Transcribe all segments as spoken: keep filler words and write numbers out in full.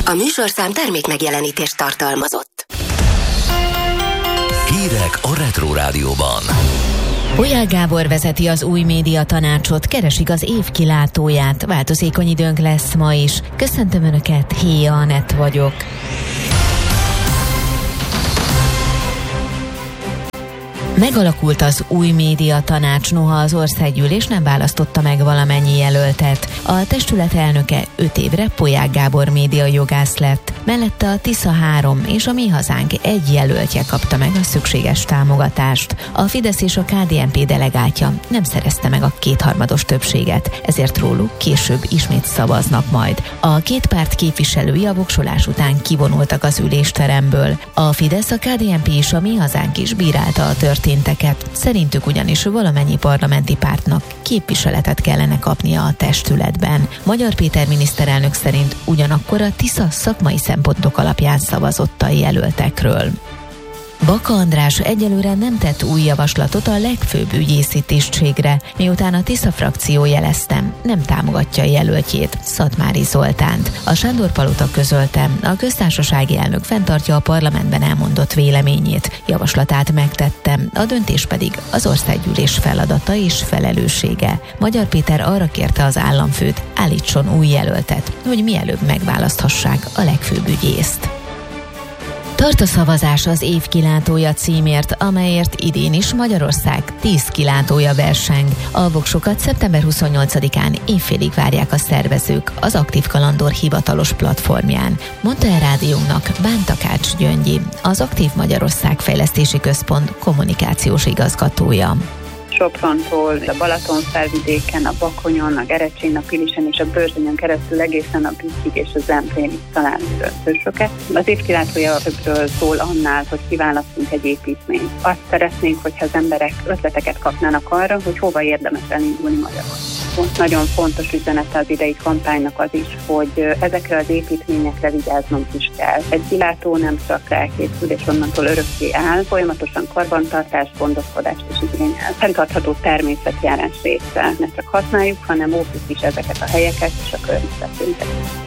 A műsorszám termék megjelenítést tartalmazott. Hírek a Retro Rádióban. Polyák Gábor vezeti az új média tanácsot, keresik az év kilátóját, változékony időnk lesz ma is. Köszöntöm Önöket, Héja Anett vagyok. Megalakult az új média tanács, noha az országgyűlés nem választotta meg valamennyi jelöltet. A testület elnöke öt évre Polyák Gábor média jogász lett. Mellette a Tisza három és a Mi Hazánk egy jelöltje kapta meg a szükséges támogatást. A Fidesz és a ká dé en pé delegátja nem szerezte meg a kétharmados többséget, ezért róluk később ismét szavaznak majd. A két párt képviselői a voksolás után kivonultak az ülésteremből. A Fidesz, a ká dé en pé és a Mi Hazánk is bírálta a történteket. Szerintük ugyanis valamennyi parlamenti pártnak képviseletet kellene kapnia a testületben. Magyar Péter miniszterelnök szerint ugyanakkor a Tisza szakmai szempontok alapján szavazott a jelöltekről. Baka András egyelőre nem tett új javaslatot a legfőbb ügyészi tisztségre, miután a Tisza frakció jelezte, nem támogatja jelöltjét, Szatmári Zoltánt. A Sándor-palota közölte, a köztársasági elnök fenntartja a parlamentben elmondott véleményét, javaslatát megtette, a döntés pedig az országgyűlés feladata és felelőssége. Magyar Péter arra kérte az államfőt, állítson új jelöltet, hogy mielőbb megválaszthassák a legfőbb ügyészt. Tart a szavazás az év kilátója címért, amelyért idén is Magyarország tíz kilátója verseng. A voksokat szeptember huszonnyolcadikán évfélig várják a szervezők az Aktív Kalandor hivatalos platformján, mondta a rádiónak Bán Takács Gyöngyi, az Aktív Magyarország Fejlesztési Központ kommunikációs igazgatója. Soprontól, a Balatonfelvidéken, a Bakonyon, a Gerecsén, a Pilisen és a Börzsönyen keresztül egészen a Bütyig és a Zemplénig találunk döntősöket. Az évkilátója többről szól annál, hogy kiválasztunk egy építményt. Azt szeretnénk, hogyha az emberek ötleteket kapnának arra, hogy hova érdemes elindulni Magyarországon. Nagyon fontos üzenete az idei kampánynak az is, hogy ezekre az építményekre vigyáznunk is kell. Egy kilátó nem csak elkészül és onnantól örökké áll, folyamatosan karbantartást, gondoskodást is igényel. Fenntartható természetjárás része. Ne csak használjuk, hanem óvjuk is ezeket a helyeket és a környezetünket.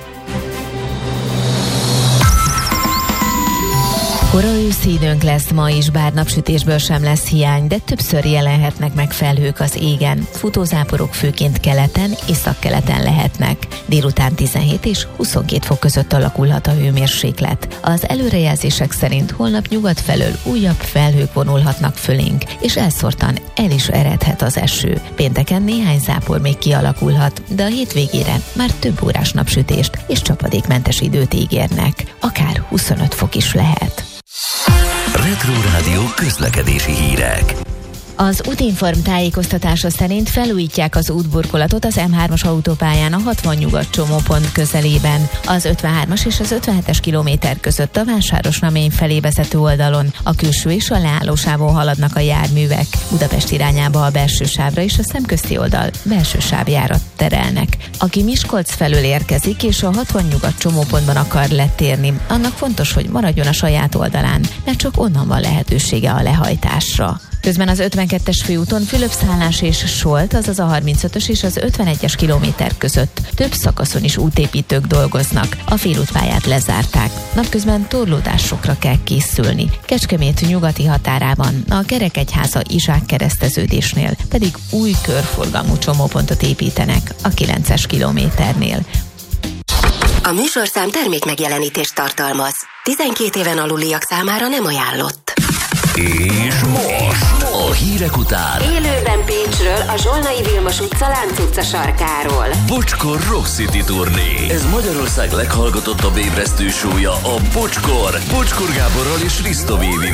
Kora őszi időnk lesz ma is, bár napsütésből sem lesz hiány, de többször jelenhetnek meg felhők az égen. Futózáporok főként keleten, északkeleten lehetnek. Délután tizenhét és huszonkét fok között alakulhat a hőmérséklet. Az előrejelzések szerint holnap nyugat felől újabb felhők vonulhatnak fölénk, és elszórtan el is eredhet az eső. Pénteken néhány zápor még kialakulhat, de a hétvégére már több órás napsütést és csapadékmentes időt ígérnek. Akár huszonöt fok is lehet. Retro Rádió közlekedési hírek. Az Útinform tájékoztatása szerint felújítják az útburkolatot az em hármas autópályán a hatvan nyugat csomópont közelében. Az ötvenhármas és az ötvenhetes kilométer között a Vásárosnamény felé vezető oldalon a külső és a leállósávon haladnak a járművek. Budapest irányába a belső sávra és a szemközti oldal belső sávjárat terelnek. Aki Miskolc felől érkezik és a hatvan nyugat csomópontban akar letérni, annak fontos, hogy maradjon a saját oldalán, mert csak onnan van lehetősége a lehajtásra. Közben az ötvenkettes főúton Fülöp-szállás és Solt, azaz a harmincötös és az ötvenegyes kilométer között több szakaszon is útépítők dolgoznak. A félútpályát lezárták. Napközben torlódásokra kell készülni. Kecskemét nyugati határában, a Kerekegyháza Izsák kereszteződésnél pedig új körforgalmú csomópontot építenek a kilences kilométernél. A műsorszám termék megjelenítést tartalmaz. tizenkét éven aluliak számára nem ajánlott. És most a hírek után élőben Pécsről, a Zsolnai Vilmos utca Lánc utca sarkáról. Bocskor Rock City turné. Ez Magyarország leghallgatottabb ébresztő show-ja, a Bocskor. Bocskor Gáborral és Risto Vévivel.